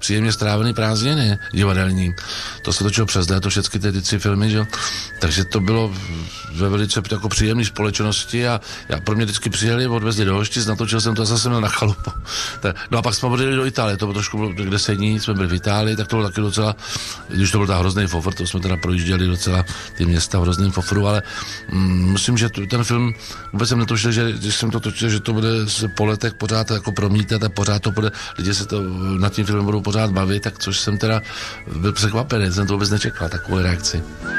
příjemně strávený prázdniny divadelní. To se točilo přes léto, všechny ty 3 filmy, že? Takže to bylo ve velice jako příjemné společnosti a pro mě vždycky přijeli, odvezli do Hoštic, natočil jsem to a zase měl na chalupu. No a pak jsme odjeli do Itálie, to bylo trošku 10 dní, jsme byli v Itálii, tak to bylo taky docela, když to byl ta hrozný fofr, to jsme teda projížděli docela ty města v hrozným fofru, ale myslím, že ten film, vůbec jsem netušil, že když jsem to točil, že to bude se po letech pořád jako promítat a pořád to bude, lidi se to nad tím filmem budou pořád bavit, tak což jsem teda byl překvapený, jsem to vůbec nečekal, takovou reakci.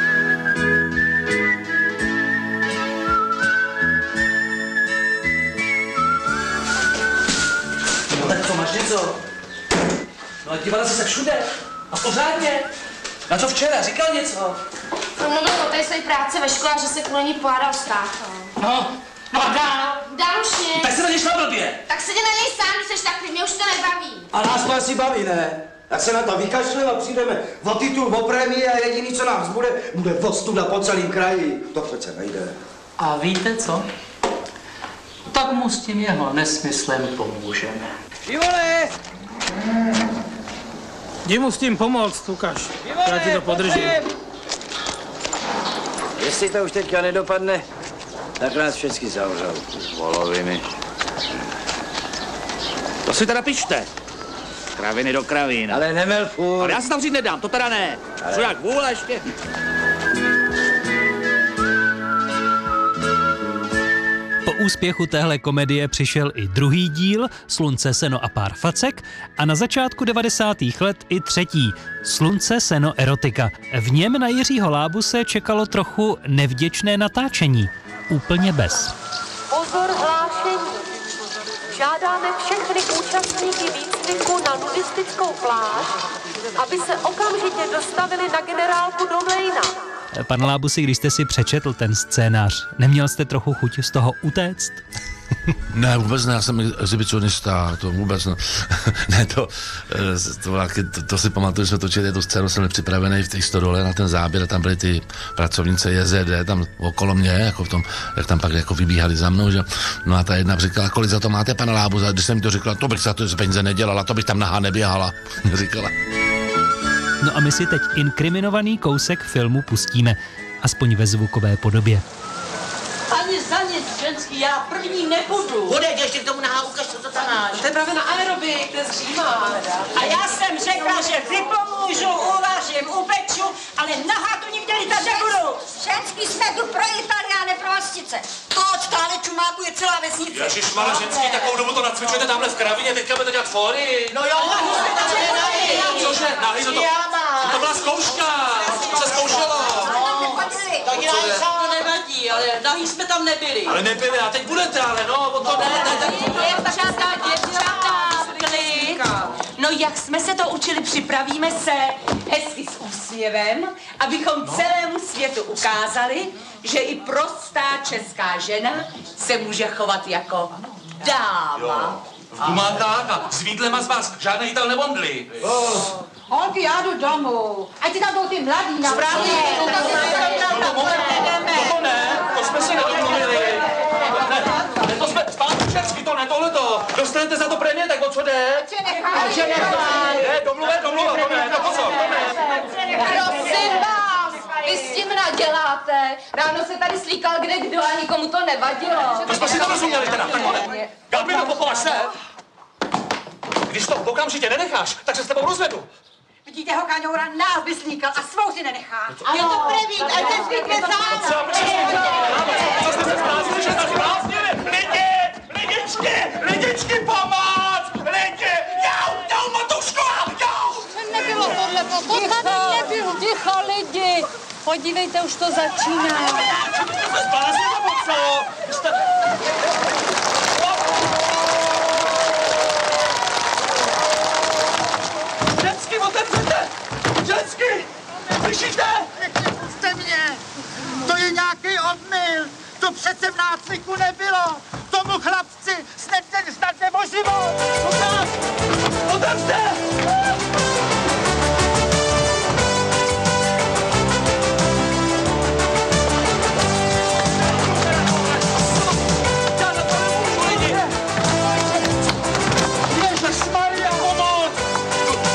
No tak co, máš něco? No a dívala jsi se všude a pořádně. Na co včera? Říkal něco? Promluvil o té své práci ve škole, že se kvůli ní pohádal s tátou. No a dál? Dál už nic. Tak se na něj šla blbě. Tak se jde na něj sám, když seš takový, mě už to nebaví. A nás to asi baví, ne? Tak se na to vykašleme a přijdeme o titul, o prémii a jediný, co nás bude ostuda po celém kraji. To přece nejde. A víte co? Tak mu s tím jeho nesmyslem pomůžeme. Ivone! Jdi mu s tím pomoct, Lukáš. Já ti to podržím. Jestli to už teďka nedopadne, tak nás všechny zavřou. Voloviny. To si teda pište. Kraviny do kravín. Ale nemel furt. Ale já se tam říct nedám, to teda ne. Co jak vůle ještě? Po úspěchu téhle komedie přišel i druhý díl Slunce, seno a pár facek a na začátku 90. let i třetí Slunce, seno, erotika. V něm na Jiřího Lábuse čekalo trochu nevděčné natáčení. Úplně bez. Pozor, hlášení. Žádáme všechny účastníky výcviku na nudistickou pláž, aby se okamžitě dostavili na generálku do Mlejna. Pan Lábusi, když jste si přečetl ten scénář, neměl jste trochu chuť z toho utéct? Ne, vůbec ne, já jsem exhibicionista, to vůbec ne. Ne, to si pamatuju, že jsme točili tu scénu, jsem byl připravený v té stodole na ten záběr, a tam byly ty pracovnice JZD, tam okolo mě, jako v tom, jak tam pak jako vybíhali za mnou, že? No a ta jedna říkala, kolik za to máte, pana Lábus, a když jsem to řekla, to bych za to z peníze nedělala, to bych tam nahá neběhala, říkala. No a my si teď inkriminovaný kousek filmu pustíme, aspoň ve zvukové podobě. Ani za nic, ženský, já první nebudu. Odejď ještě k tomu nahá, ukaž, co tam máš. To je právě na aerobik, to je zřímá. A já jsem řekla, že vypomůžu, uvařím, upeču, ale nahá to nikdy lítat nebudu. Ženský jsme tu pro Italiány, pro hostice. To od Kálečů máku je celá vesnice. Ježišmarja, ženský, takovou dobu to nacvičujete tamhle v kravině, teďka budete dělat fóry. No jo, Cože, nahý to byla zkouška, to se zkoušelo. Tak To nevadí, ale nahý jsme tam nebyli. Ale nebyli, a teď budete, ale no, o to ne. Děvčata, klid. No jak jsme se to učili, připravíme se hezky s úsměvem, abychom celému světu ukázali, že i prostá česká žena se může chovat jako dáma. Má tak a s vídlema z vás žádný jítel nebondli. Holky, já jdu domů. Ať ti tam budou ty mladý na Správně. To ne, to jsme si nedomluvili. Ne, to jsme, zpátky všechny, to ne, tohleto. Dostanete za to prémie, tak o co jde? Ne, domluva, to ne, to pozor, to ne. Prosím vás, vy s tím naděláte. Ráno se tady slíkal kde kdo a nikomu to nevadilo. To jsme si to rozuměli teda, takhle. Gabriela, pochováš se? Když to okamžitě nenecháš, tak se s tebou rozvedu. Vidíte ho, Kaňoura, nás by slíkal a svou si nenechá. Je to první, a ten zvyk je zároveň. Co jste se zbláznili, že jste zbláznili? Lidičky, pomoc! Lidi, jau, Matuško, jau! Nebylo tohleto, to tady nebylo. Ticho, lidi. Podívejte, už to začíná. Jste zbláznili, nebo co? Ženský, otevřete! Ženský! Slyšíte? Puste mě! To je nějaký omyl! To přece v nácviku nebylo! Tomu chlapci snad nemožimo! Otevřte!